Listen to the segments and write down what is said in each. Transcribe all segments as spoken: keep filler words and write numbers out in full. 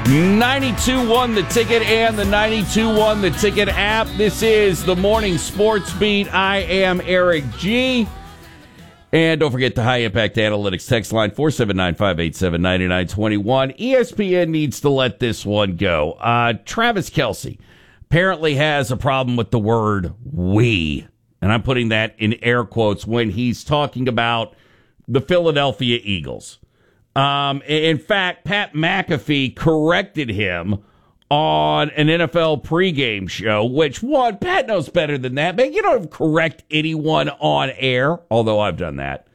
ninety-two point one The Ticket and the ninety-two point one The Ticket app. This is the Morning Sports Beat. I am Eric G. And don't forget the High Impact Analytics text line, four seven nine, five eight seven, nine nine two one. E S P N needs to let this one go. Uh, Travis Kelce apparently has a problem with the word we. And I'm putting that in air quotes when he's talking about the Philadelphia Eagles. Um, in fact, Pat McAfee corrected him on an N F L pregame show, which, one, Pat knows better than that. Man, you don't correct anyone on air, although I've done that.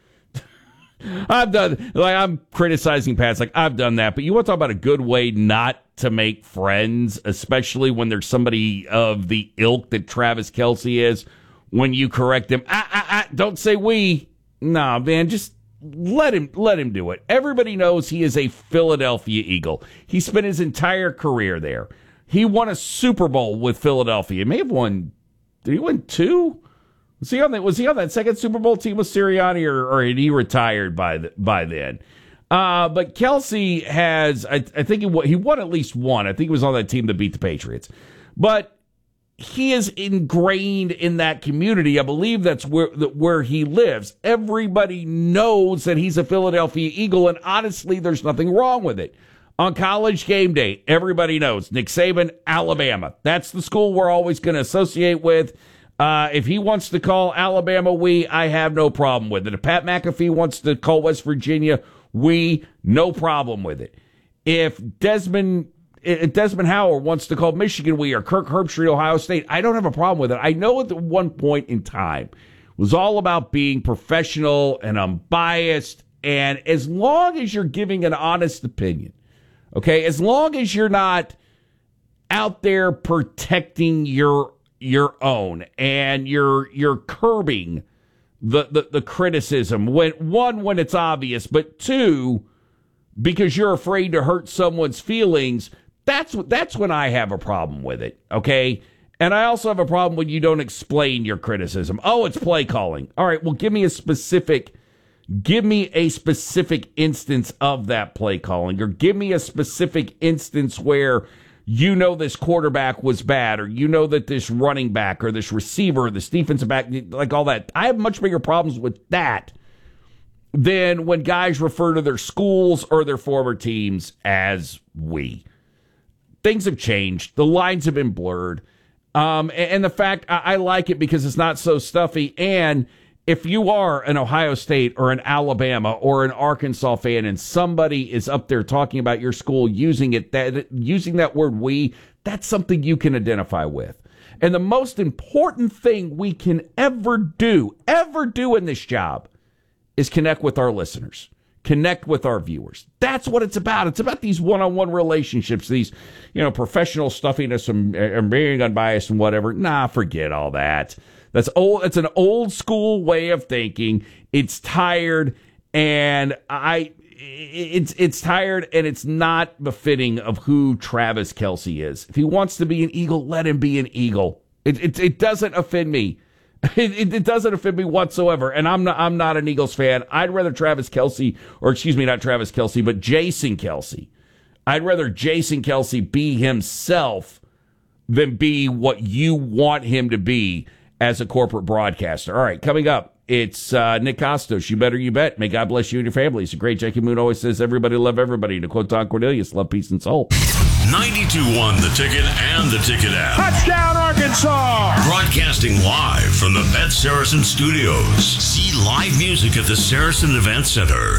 I've done, like, I'm criticizing Pat's like, I've done that, but you want to talk about a good way not to make friends, especially when there's somebody of the ilk that Travis Kelce is, when you correct him. Ah, ah, ah, don't say we. Nah, man, just Let him let him do it. Everybody knows he is a Philadelphia Eagle. He spent his entire career there. He won a Super Bowl with Philadelphia. He may have won. Did he win two? Was he on that? Was he on that second Super Bowl team with Sirianni, or, or had he retired by the, by then? Uh, but Kelce has. I, I think he won, he won at least one. I think he was on that team that beat the Patriots. But he is ingrained in that community. I believe that's where where he lives. Everybody knows that he's a Philadelphia Eagle, and honestly, there's nothing wrong with it. On College Game Day, everybody knows Nick Saban, Alabama. That's the school we're always going to associate with. Uh, if he wants to call Alabama we, I have no problem with it. If Pat McAfee wants to call West Virginia we, no problem with it. If Desmond... If Desmond Howard wants to call Michigan we, or Kirk Herbstreit, Ohio State, I don't have a problem with it. I know at one point in time it was all about being professional and unbiased, and as long as you're giving an honest opinion, okay, as long as you're not out there protecting your your own and you're you're curbing the, the, the criticism, when one, when it's obvious, but two, because you're afraid to hurt someone's feelings, That's that's when I have a problem with it, okay? And I also have a problem when you don't explain your criticism. Oh, it's play calling. All right, well, give me a specific, give me a specific instance of that play calling, or give me a specific instance where you know this quarterback was bad, or you know that this running back or this receiver or this defensive back, like all that. I have much bigger problems with that than when guys refer to their schools or their former teams as we. Things have changed. The lines have been blurred. Um, and the fact, I, I like it because it's not so stuffy. And if you are an Ohio State or an Alabama or an Arkansas fan and somebody is up there talking about your school using it, that using that word we, that's something you can identify with. And the most important thing we can ever do, ever do in this job is connect with our listeners. Connect with our viewers. That's what it's about. It's about these one-on-one relationships, these, you know, professional stuffiness and, and being unbiased and whatever. Nah, forget all that. That's old. It's an old school way of thinking. It's tired, and I, it's it's tired, and it's not befitting of who Travis Kelce is. If he wants to be an Eagle, let him be an Eagle. It it, it doesn't offend me. It, it doesn't offend me whatsoever, and I'm not. I'm not an Eagles fan. I'd rather Travis Kelce, or excuse me, not Travis Kelce, but Jason Kelce. I'd rather Jason Kelce be himself than be what you want him to be as a corporate broadcaster. All right, coming up, it's uh, Nick Costos. You better, you bet. May God bless you and your family. It's a great Jackie Moon always says, everybody love everybody. To quote Don Cornelius, love, peace, and soul. ninety-two point one The Ticket and The Ticket app. Touchdown, Arkansas! Broadcasting live from the Bet Saracen Studios. See live music at the Saracen Event Center.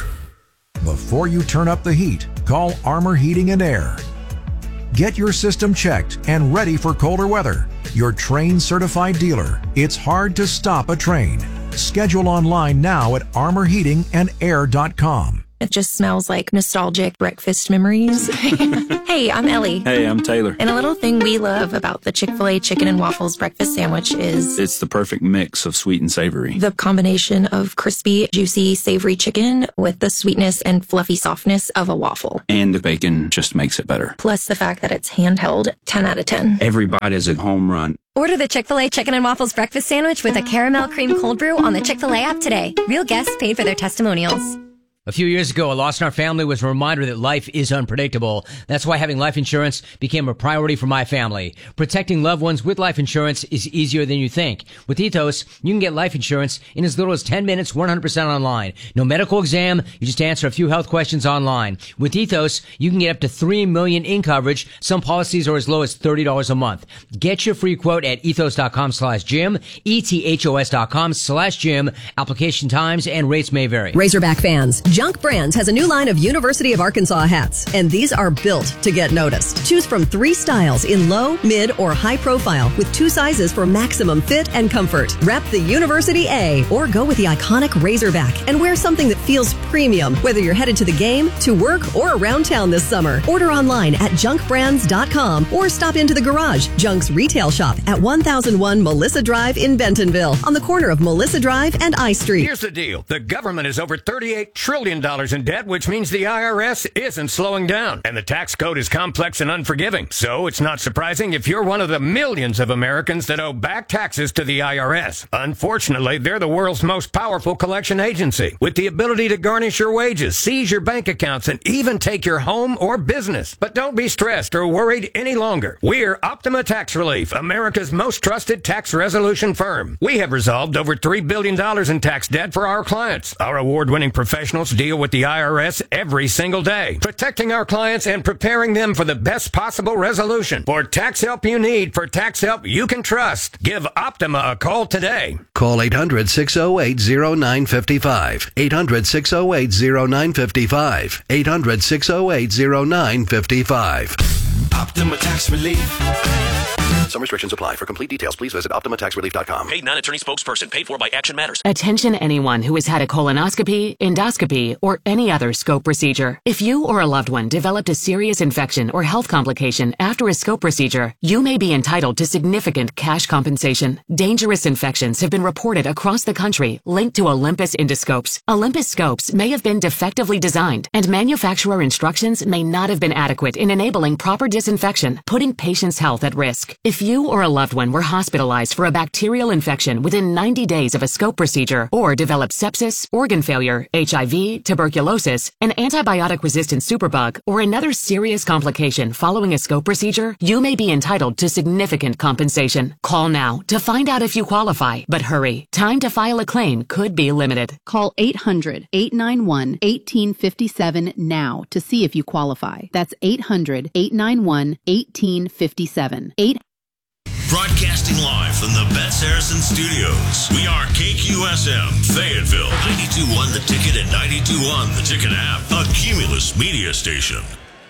Before you turn up the heat, call Armor Heating and Air. Get your system checked and ready for colder weather. Your Trane certified dealer. It's hard to stop a train. Schedule online now at armor heating and air dot com. It just smells like nostalgic breakfast memories. Hey, I'm Ellie. Hey, I'm Taylor. And a little thing we love about the Chick-fil-A Chicken and Waffles breakfast sandwich is... it's the perfect mix of sweet and savory. The combination of crispy, juicy, savory chicken with the sweetness and fluffy softness of a waffle. And the bacon just makes it better. Plus the fact that it's handheld, ten out of ten. Every bite is a home run. Order the Chick-fil-A Chicken and Waffles breakfast sandwich with a caramel cream cold brew on the Chick-fil-A app today. Real guests paid for their testimonials. A few years ago, a loss in our family was a reminder that life is unpredictable. That's why having life insurance became a priority for my family. Protecting loved ones with life insurance is easier than you think. With Ethos, you can get life insurance in as little as ten minutes, one hundred percent online. No medical exam, you just answer a few health questions online. With Ethos, you can get up to three million dollars in coverage. Some policies are as low as thirty dollars a month. Get your free quote at ethos.com slash Jim, ethos.com slash Jim. Application times and rates may vary. Razorback fans, Junk Brands has a new line of University of Arkansas hats, and these are built to get noticed. Choose from three styles in low, mid, or high profile with two sizes for maximum fit and comfort. Rep the University A or go with the iconic Razorback and wear something that feels premium, whether you're headed to the game, to work, or around town this summer. Order online at junk brands dot com or stop into the garage, Junk's retail shop at one thousand one Melissa Drive in Bentonville on the corner of Melissa Drive and I Street. Here's the deal. The government is over thirty-eight trillion dollars in debt, which means the I R S isn't slowing down. And the tax code is complex and unforgiving. So it's not surprising if you're one of the millions of Americans that owe back taxes to the I R S. Unfortunately, they're the world's most powerful collection agency with the ability to garnish your wages, seize your bank accounts, and even take your home or business. But don't be stressed or worried any longer. We're Optima Tax Relief, America's most trusted tax resolution firm. We have resolved over three billion dollars in tax debt for our clients. Our award-winning professionals deal with the I R S every single day, protecting our clients and preparing them for the best possible resolution. For tax help you need, for tax help you can trust, give Optima a call today. Call eight hundred, six oh eight, oh nine five five. eight hundred, six oh eight, oh nine five five. eight hundred, six oh eight, oh nine five five. Optima Tax Relief. Some restrictions apply. For complete details, please visit optima tax relief dot com. Paid non-attorney spokesperson. Paid for by Action Matters. Attention anyone who has had a colonoscopy, endoscopy, or any other scope procedure. If you or a loved one developed a serious infection or health complication after a scope procedure, you may be entitled to significant cash compensation. Dangerous infections have been reported across the country linked to Olympus endoscopes. Olympus scopes may have been defectively designed, and manufacturer instructions may not have been adequate in enabling proper disinfection, putting patients' health at risk. If you or a loved one were hospitalized for a bacterial infection within ninety days of a scope procedure or developed sepsis, organ failure, H I V, tuberculosis, an antibiotic-resistant superbug, or another serious complication following a scope procedure, you may be entitled to significant compensation. Call now to find out if you qualify, but hurry. Time to file a claim could be limited. Call eight hundred, eight nine one, one eight five seven now to see if you qualify. That's eight hundred, eight nine one, one eight five seven. eight Broadcasting live from the Bet Saracen Studios. We are K Q S M, Fayetteville, ninety-two point one The Ticket and ninety-two point one The Ticket app, a Cumulus media station.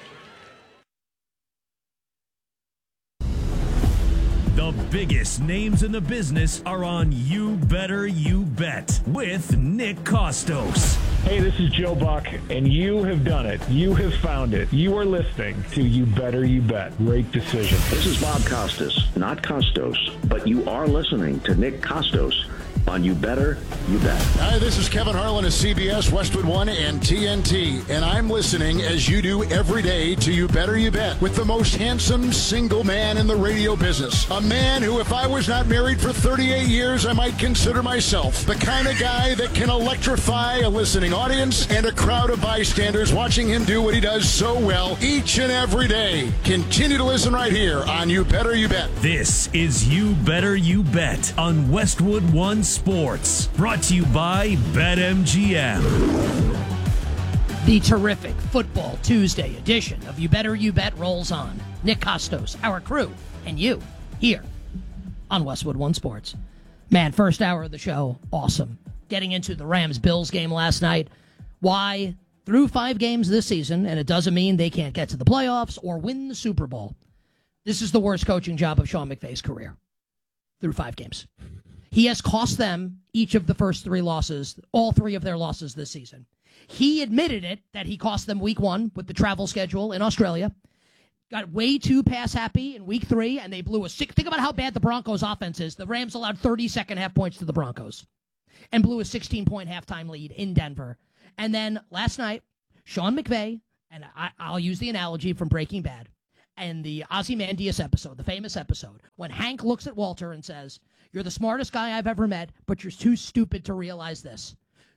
The biggest names in the business are on You Better You Bet with Nick Kostos. Hey, this is Joe Buck, and you have done it. You have found it. You are listening to You Better You Bet. Great decision. This is Bob Costas, not Costos, but you are listening to Nick Kostos on You Better You Bet. Hi, this is Kevin Harlan of C B S, Westwood One, and T N T, and I'm listening as you do every day to You Better You Bet with the most handsome single man in the radio business. A man who, if I was not married for thirty-eight years, I might consider myself the kind of guy that can electrify a listening audience and a crowd of bystanders watching him do what he does so well each and every day. Continue to listen right here on You Better You Bet. This is You Better You Bet on Westwood One Sports, brought to you by BetMGM. The terrific Football Tuesday edition of You Better You Bet rolls on. Nick Kostos, our crew, and you here on Westwood One Sports. Man, first hour of the show, awesome. Getting into the Rams-Bills game last night. Why? Through five games this season, and it doesn't mean they can't get to the playoffs or win the Super Bowl. This is the worst coaching job of Sean McVay's career. Through five games. He has cost them each of the first three losses, all three of their losses this season. He admitted it, that he cost them week one with the travel schedule in Australia. Got way too pass happy in week three, and they blew a six. Think about how bad the Broncos' offense is. The Rams allowed thirty second half points to the Broncos and blew a sixteen point halftime lead in Denver. And then last night, Sean McVay, and I, I'll use the analogy from Breaking Bad, and the Ozymandias episode, the famous episode, when Hank looks at Walter and says, "You're the smartest guy I've ever met, but you're too stupid to realize this.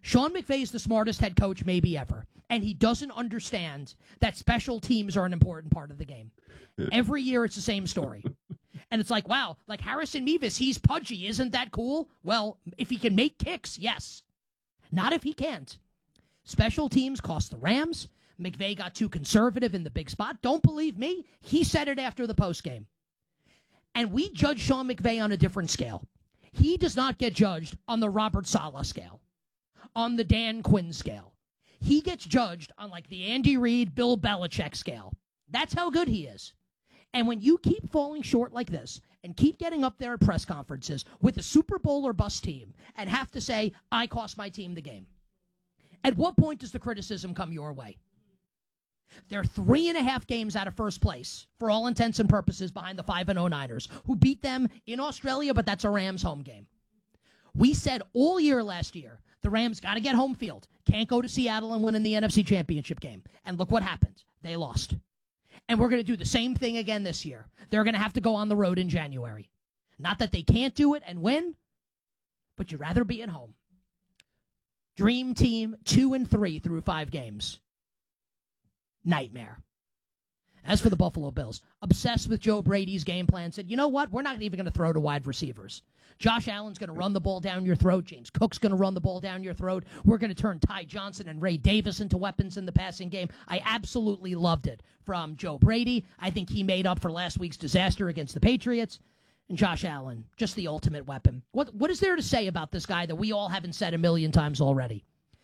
Sean McVay is the smartest head coach maybe ever, and he doesn't understand that special teams are an important part of the game. Every year it's the same story. And it's like, wow, like Harrison Mevis, he's pudgy. Isn't that cool? Well, if he can make kicks, yes. Not if he can't. Special teams cost the Rams. McVay got too conservative in the big spot. Don't believe me? He said it after the postgame. And we judge Sean McVay on a different scale. He does not get judged on the Robert Saleh scale, on the Dan Quinn scale. He gets judged on like the Andy Reid, Bill Belichick scale. That's how good he is. And when you keep falling short like this and keep getting up there at press conferences with a Super Bowl or bust team and have to say, I cost my team the game, at what point does the criticism come your way? They're three and a half games out of first place, for all intents and purposes, behind the five and oh Niners, who beat them in Australia, but that's a Rams home game. We said all year last year, the Rams got to get home field. Can't go to Seattle and win in the N F C Championship game. And look what happened. They lost. And we're going to do the same thing again this year. They're going to have to go on the road in January. Not that they can't do it and win, but you'd rather be at home. Dream team, two and three through five games. Nightmare. As for the Buffalo Bills, obsessed with Joe Brady's game plan, said, you know what? We're not even going to throw to wide receivers. Josh Allen's going to run the ball down your throat. James Cook's going to run the ball down your throat. We're going to turn Ty Johnson and Ray Davis into weapons in the passing game. I absolutely loved it from Joe Brady. I think he made up for last week's disaster against the Patriots. And Josh Allen, just the ultimate weapon. What What is there to say about this guy that we all haven't said a million times already?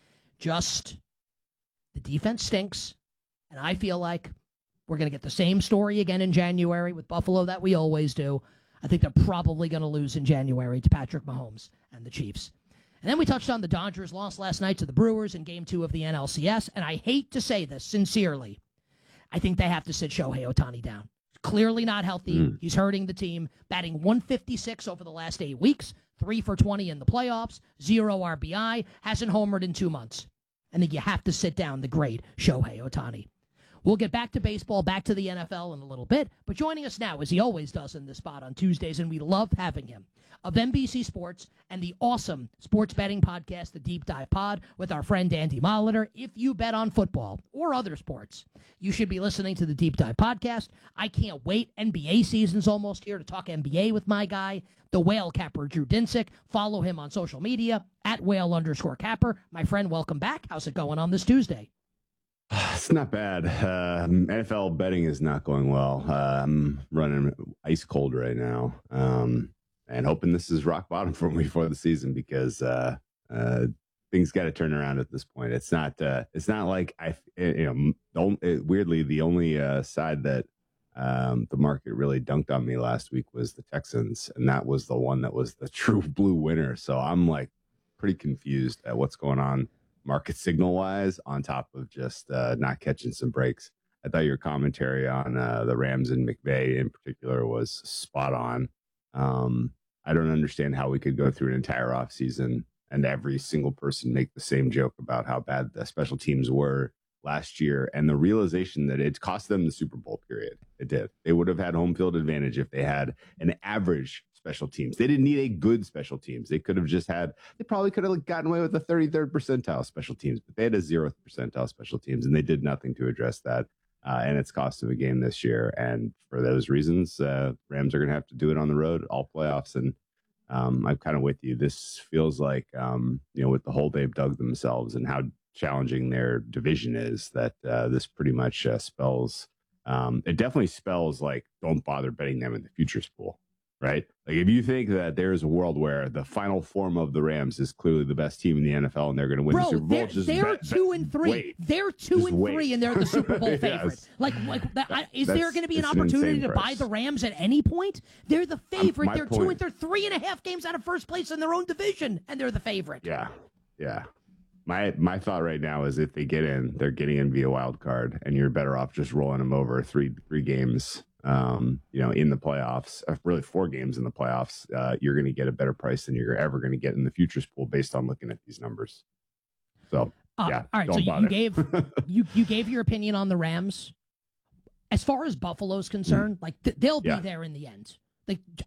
Just the defense stinks. And I feel like we're going to get the same story again in January with Buffalo that we always do. I think they're probably going to lose in January to Patrick Mahomes and the Chiefs. And then we touched on the Dodgers' loss last night to the Brewers in Game two of the N L C S. And I hate to say this sincerely. I think they have to sit Shohei Ohtani down. Clearly not healthy. Mm. He's hurting the team. Batting one fifty-six over the last eight weeks. three for twenty in the playoffs. Zero R B I. Hasn't homered in two months. I think you have to sit down the great Shohei Ohtani. We'll get back to baseball, back to the N F L in a little bit. But joining us now, as he always does in this spot on Tuesdays, and we love having him, of N B C Sports and the awesome sports betting podcast, The Deep Dive Pod, with our friend Andy Molitor. If you bet on football or other sports, you should be listening to The Deep Dive Podcast. I can't wait. N B A season's almost here to talk N B A with my guy, the whale capper, Drew Dinsick. Follow him on social media, at whale underscore capper. My friend, welcome back. How's it going on this Tuesday? It's not bad. Uh, N F L betting is not going well. Uh, I'm running ice cold right now, um, and hoping this is rock bottom for me for the season because uh, uh, things got to turn around at this point. It's not. Uh, it's not like I. You know, it, weirdly, the only uh, side that um, the market really dunked on me last week was the Texans, and that was the one that was the true blue winner. So I'm like pretty confused at what's going on market signal wise, on top of just uh, not catching some breaks. I thought your commentary on uh, the Rams and McVay in particular was spot on. Um, I don't understand how we could go through an entire offseason and every single person make the same joke about how bad the special teams were last year, and the realization that it cost them the Super Bowl period. It did. They would have had home field advantage if they had an average special teams. They didn't need a good special teams. They could have just had, they probably could have gotten away with a thirty-third percentile special teams, but they had a zeroth percentile special teams, and they did nothing to address that. Uh, and it's cost them a game this year. And for those reasons, uh, Rams are going to have to do it on the road, all playoffs. And um, I'm kind of with you. This feels like, um, you know, with the hole they've dug themselves and how challenging their division is, that uh, this pretty much uh, spells, um, it definitely spells like, don't bother betting them in the futures pool. Right? Like, if you think that there's a world where the final form of the Rams is clearly the best team in the N F L and they're going to win Bro, the Super Bowl, they're, just they're bet, two bet, and three. Wait. They're two Just and wait. three, and they're the Super Bowl favorite. Yes. Like, like that, I, is That's, there going to be an an opportunity to price. buy the Rams at any point? They're the favorite. Um, they're point. two and they're three and a half games out of first place in their own division, and they're the favorite. Yeah, yeah. My my thought right now is if they get in, they're getting in via wild card, and you're better off just rolling them over three three games. Um, you know, in the playoffs, uh, really four games in the playoffs, uh, you're going to get a better price than you're ever going to get in the futures pool based on looking at these numbers. So, uh, yeah, all right. don't So bother. you gave you you gave your opinion on the Rams. As far as Buffalo's concerned, mm. like th- they'll yeah. be there in the end. Like